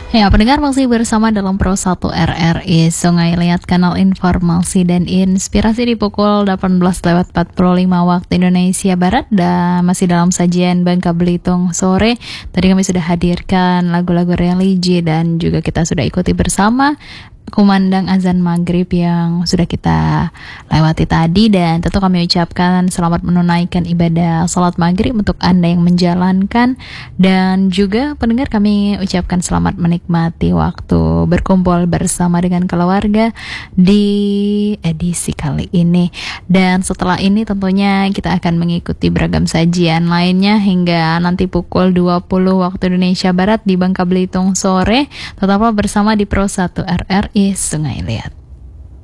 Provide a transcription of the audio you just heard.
Ya, pendengar masih bersama dalam Pro 1 RRI Sungai Liat, kanal informasi dan inspirasi di pukul 18:45 waktu Indonesia Barat, dan masih dalam sajian Bangka Belitung sore. Tadi kami sudah hadirkan lagu-lagu religi dan juga kita sudah ikuti bersama kumandang azan maghrib yang sudah kita lewati tadi, dan tentu kami ucapkan selamat menunaikan ibadah salat maghrib untuk Anda yang menjalankan, dan juga pendengar kami ucapkan selamat menikmati waktu berkumpul bersama dengan keluarga di edisi kali ini. Dan setelah ini tentunya kita akan mengikuti beragam sajian lainnya hingga nanti pukul 20 waktu Indonesia Barat di Bangka Belitung sore. Tetaplah bersama di Pro 1 RRI Sungai Liat.